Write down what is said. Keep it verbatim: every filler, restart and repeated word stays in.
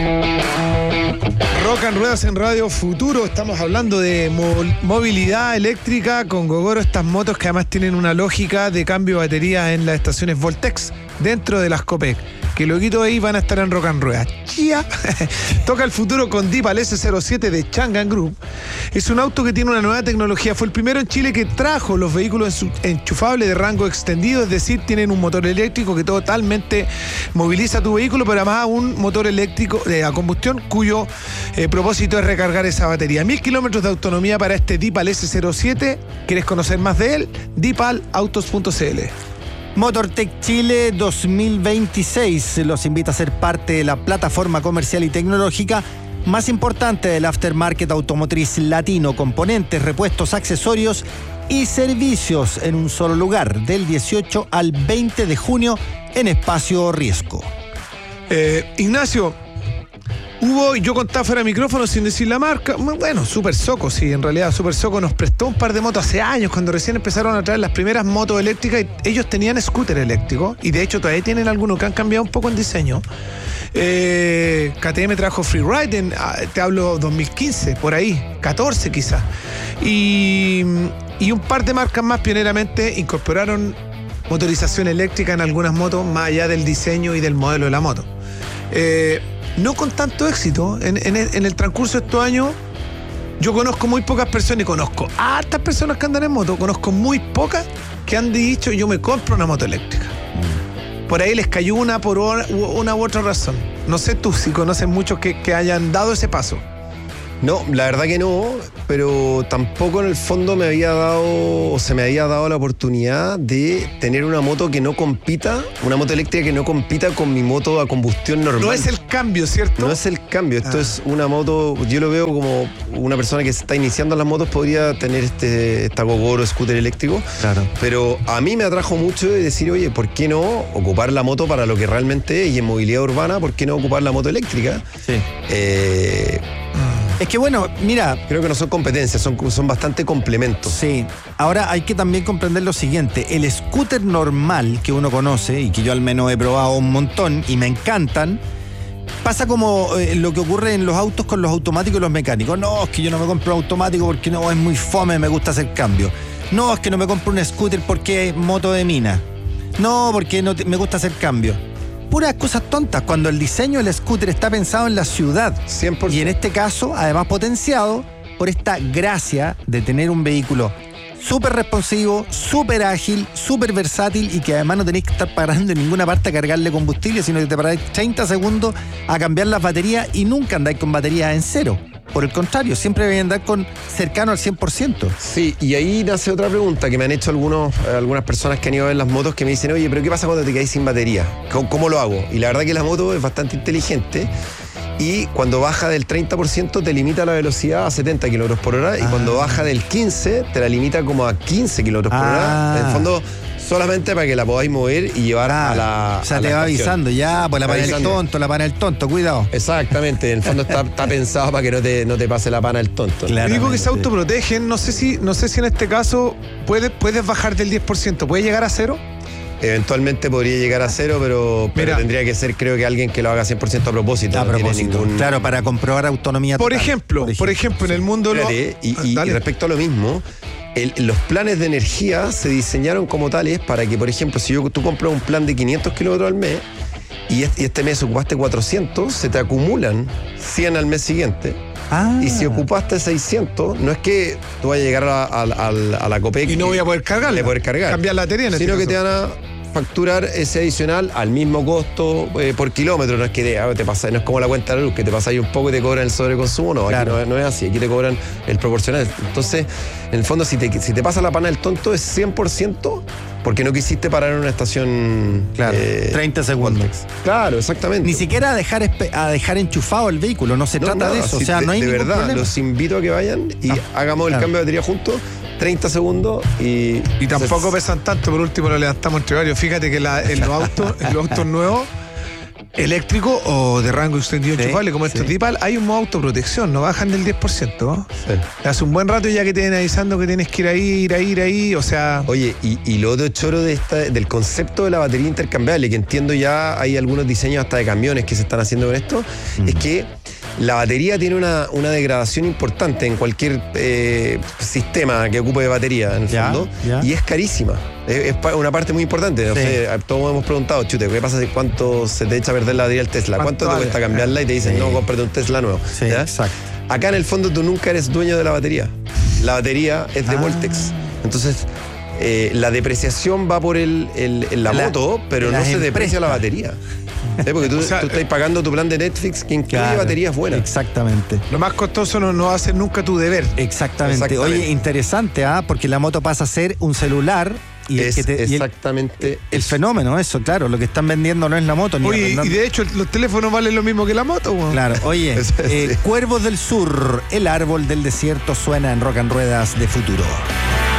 Rock and Ruedas en Radio Futuro. Estamos hablando de mo- movilidad eléctrica con Gogoro, estas motos que además tienen una lógica de cambio de batería en las estaciones Voltex dentro de las Copec, que luego ahí van a estar en Rock and Ruedas. ¡Chía! Toca el futuro con Deepal ese cero siete de Changan Group. Es un auto que tiene una nueva tecnología. Fue el primero en Chile que trajo los vehículos enchufables de rango extendido, es decir, tienen un motor eléctrico que totalmente moviliza tu vehículo, pero además un motor eléctrico de a combustión cuyo eh, propósito es recargar esa batería. Mil kilómetros de autonomía para este Deepal ese cero siete. ¿Quieres conocer más de él? deepal autos punto c l. MotorTech Chile dos mil veintiséis los invita a ser parte de la plataforma comercial y tecnológica más importante del aftermarket automotriz latino, componentes, repuestos, accesorios y servicios en un solo lugar, del dieciocho al veinte de junio en Espacio Riesgo. Eh, Ignacio, hubo, yo contaba fuera de micrófono sin decir la marca, bueno, Super Soco, sí, en realidad Super Soco nos prestó un par de motos hace años, cuando recién empezaron a traer las primeras motos eléctricas, y ellos tenían scooter eléctrico, y de hecho todavía tienen algunos que han cambiado un poco en diseño. Eh, K T M trajo Freeride, en, te hablo dos mil quince, por ahí, catorce quizás, y, y un par de marcas más pioneramente incorporaron motorización eléctrica en algunas motos, más allá del diseño y del modelo de la moto. Eh, No con tanto éxito. En, en, en el transcurso de estos años, yo conozco muy pocas personas y conozco a hartas personas que andan en moto. Conozco muy pocas que han dicho: yo me compro una moto eléctrica. Por ahí les cayó una por una, una u otra razón. No sé tú si conoces muchos que, que hayan dado ese paso. No, la verdad que no, pero tampoco en el fondo me había dado, o se me había dado la oportunidad de tener una moto que no compita, una moto eléctrica que no compita con mi moto a combustión normal. No es el cambio, ¿cierto? No es el cambio, esto Ah. es una moto, yo lo veo como una persona que se está iniciando en las motos podría tener este esta Gogoro scooter eléctrico, Claro. pero a mí me atrajo mucho de decir, oye, ¿por qué no ocupar la moto para lo que realmente es? Y en movilidad urbana, ¿por qué no ocupar la moto eléctrica? Sí. Eh, Es que bueno, mira, creo que no son competencias, son, son bastante complementos. sí. Ahora hay que también comprender lo siguiente. El scooter normal que uno conoce y que yo al menos he probado un montón y me encantan, pasa como eh, lo que ocurre en los autos con los automáticos y los mecánicos. No, es que yo no me compro un automático porque no es muy fome, me gusta hacer cambio. No, es que no me compro un scooter porque es moto de mina. No, porque no te- me gusta hacer cambio. Puras cosas tontas, cuando el diseño del scooter está pensado en la ciudad. cien por ciento. Y en este caso, además potenciado por esta gracia de tener un vehículo súper responsivo, súper ágil, súper versátil y que además no tenéis que estar parando en ninguna parte a cargarle combustible, sino que te paráis treinta segundos a cambiar las baterías y nunca andáis con baterías en cero. Por el contrario, siempre vais a andar con cercano al cien por ciento. Sí, y ahí nace otra pregunta que me han hecho algunos, eh, algunas personas que han ido a ver las motos que me dicen, oye, pero ¿qué pasa cuando te quedáis sin batería? ¿Cómo, cómo lo hago? Y la verdad que la moto es bastante inteligente y cuando baja del treinta por ciento te limita la velocidad a setenta kilómetros por hora y Ah. cuando baja del quince te la limita como a quince kilómetros por Ah. hora. En el fondo, solamente para que la podáis mover y llevar a la O sea, a te la va estación. avisando, ya, pues la Va pana el avisando. tonto, la pana el tonto, cuidado. Exactamente, en el fondo está, está pensado para que no te, no te pase la pana el tonto. Claro. Digo que se Claramente. autoprotegen. No sé si, no sé si en este caso puedes, puedes bajar del diez por ciento. ¿Puede llegar a cero? Eventualmente podría llegar a cero, pero, pero Mira. tendría que ser, creo que alguien que lo haga cien por ciento a propósito. A no tiene propósito, ningún- claro, para comprobar autonomía Por total, ejemplo, por ejemplo, en el mundo... lo- Espérate, y, Ah, y- y dale. respecto a lo mismo, el- los planes de energía se diseñaron como tales para que, por ejemplo, si yo, tú compras un plan de quinientos kilómetros al mes y este, y este mes ocupaste cuatrocientos, se te acumulan cien al mes siguiente. Ah. Y si ocupaste seiscientos, no es que tú vayas a llegar a, a- a- a la Copec Y no voy a poder cargarla. de poder cargar. Cambiar la batería en este Sino que caso. te van a facturar ese adicional al mismo costo eh, por kilómetro. No es que te, ah, te pasa, no es como la cuenta de la luz, que te pasa ahí un poco y te cobran el sobreconsumo. No, Claro. aquí no, es- no es así. Aquí te cobran el proporcional. Entonces, en el fondo, si te, si te pasa la pana del tonto, es cien por ciento porque no quisiste parar en una estación. Claro, eh, treinta segundos. Claro, exactamente. Ni siquiera a dejar, espe- a dejar enchufado el vehículo, no se No, trata nada, de eso. si O sea, de, no hay de ningún verdad, problema. los invito a que vayan y Ah, hagamos el claro. cambio de batería juntos, treinta segundos y. Y tampoco se- pesan tanto, por último lo levantamos entre varios. Fíjate que la- en, los autos, en los autos nuevos eléctrico o de rango extendido Sí, enchufable como estos sí. Dipal, hay un modo autoprotección, no bajan del diez por ciento, ¿no? Sí. Hace un buen rato ya que te vienen avisando que tienes que ir ahí, ir ahí, ir ahí, o sea... Oye, y, y lo otro choro de esta, del concepto de la batería intercambiable, que entiendo ya hay algunos diseños hasta de camiones que se están haciendo con esto, Mm. es que la batería tiene una, una degradación importante en cualquier eh, sistema que ocupe de batería, en el Ya, fondo, ya. y es carísima. Es, es pa- una parte muy importante. No Sí. sé, a- todos hemos preguntado, chute, ¿qué pasa si cuánto se te echa a perder la batería del Tesla? ¿Cuánto ¿Cuánto te vale? cuesta cambiarla? Y te dicen, Sí. no, cómprate un Tesla nuevo. Sí, ¿Ya? exacto. Acá en el fondo tú nunca eres dueño de la batería. La batería es de Ah. Voltex. Entonces, eh, la depreciación va por el, el- en la, La- moto, pero de no las se deprecia empresas. la batería. ¿Eh? Porque tú, O sea, tú estás pagando tu plan de Netflix que incluye Claro, baterías buenas. Exactamente. Lo más costoso no, no va a ser nunca tu deber. Exactamente. Exactamente. Oye, interesante, ¿ah? Porque la moto pasa a ser un celular y, el Es que te- y el, exactamente el eso. fenómeno, eso, claro. Lo que están vendiendo no es la moto ni Oye, y arrendando. de hecho los teléfonos valen lo mismo que la moto, weón. Claro, oye, Eso es, eh, sí. Cuervos del Sur, el árbol del desierto suena en Rock and Ruedas de Futuro.